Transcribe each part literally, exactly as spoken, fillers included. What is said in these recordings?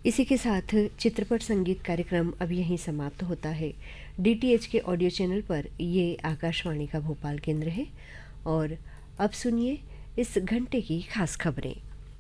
इसी के साथ चित्रपट संगीत कार्यक्रम अब यहीं समाप्त होता है। डीटीएच के ऑडियो चैनल पर ये आकाशवाणी का भोपाल केंद्र है और अब सुनिए इस घंटे की खास खबरें।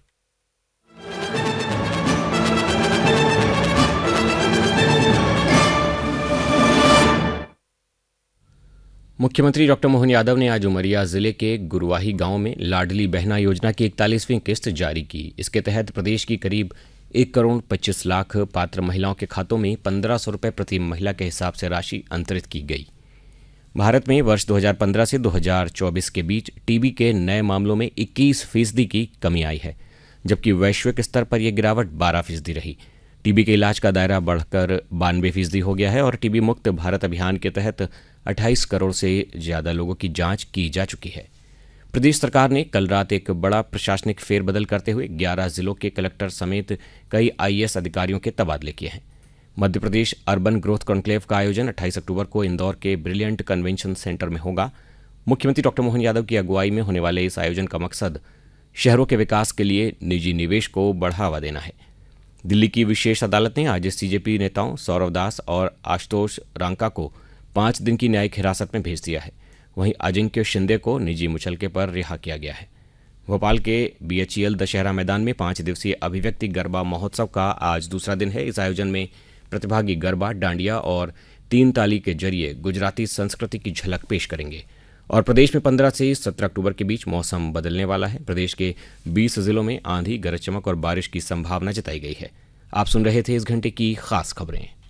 मुख्यमंत्री डॉक्टर मोहन यादव ने आज उमरिया जिले के गुरुवाही गांव में लाडली बहना योजना की इकतालीसवीं किस्त जारी की। इसके तहत प्रदेश की करीब एक करोड़ पच्चीस लाख पात्र महिलाओं के खातों में पंद्रह सौ रुपये प्रति महिला के हिसाब से राशि अंतरित की गई। भारत में वर्ष दो हज़ार पंद्रह से दो हज़ार चौबीस के बीच टीबी के नए मामलों में इक्कीस फीसदी की कमी आई है, जबकि वैश्विक स्तर पर यह गिरावट बारह फीसदी रही। टीबी के इलाज का दायरा बढ़कर बानवे फीसदी हो गया है और टीबी मुक्त भारत अभियान के तहत अट्ठाईस करोड़ से ज़्यादा लोगों की जांच की जा चुकी है। प्रदेश सरकार ने कल रात एक बड़ा प्रशासनिक फेरबदल करते हुए ग्यारह जिलों के कलेक्टर समेत कई आईएएस अधिकारियों के तबादले किए हैं। Madhya Pradesh urban growth conclave का आयोजन अट्ठाईस अक्टूबर को इंदौर के ब्रिलियंट कन्वेंशन सेंटर में होगा। मुख्यमंत्री डॉक्टर मोहन यादव की अगुवाई में होने वाले इस आयोजन का मकसद शहरों के विकास के लिए निजी निवेश को बढ़ावा देना है। दिल्ली की विशेष अदालत ने आज सीजेपी नेताओं सौरव दास और आशुतोष रांका को पाँच दिन की न्यायिक हिरासत में भेज दिया है। वहीं अजिंक्य शिंदे को निजी मुचलके पर रिहा किया गया है। भोपाल के बीएचईएल दशहरा मैदान में पाँच दिवसीय अभिव्यक्ति गरबा महोत्सव का आज दूसरा दिन है। इस आयोजन में प्रतिभागी गरबा, डांडिया और तीन ताली के जरिए गुजराती संस्कृति की झलक पेश करेंगे। और प्रदेश में पंद्रह से सत्रह अक्टूबर के बीच मौसम बदलने वाला है। प्रदेश के बीस जिलों में आंधी, गरज चमक और बारिश की संभावना जताई गई है। आप सुन रहे थे इस घंटे की खास खबरें।